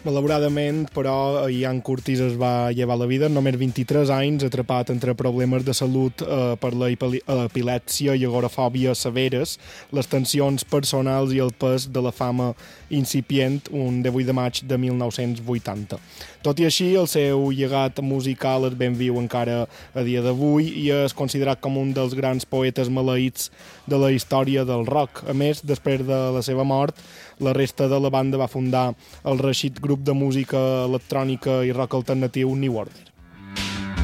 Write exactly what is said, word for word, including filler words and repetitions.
Malauradament, però, Ian Curtis es va llevar la vida, només vint-i-tres anys, atrapat entre problemes de salut eh, per la epilèpsia i agorafòbia severes, les tensions personals i el pes de la fama incipient, un divuit de maig de mil nou-cents vuitanta. Tot i així, el seu llegat musical és ben viu encara a dia d'avui i és considerat com un dels grans poetes maleïts de la història del rock. A més, després de la seva mort, la resta de la banda va fundar el reeixit grup de música electrònica i rock alternatiu New Order.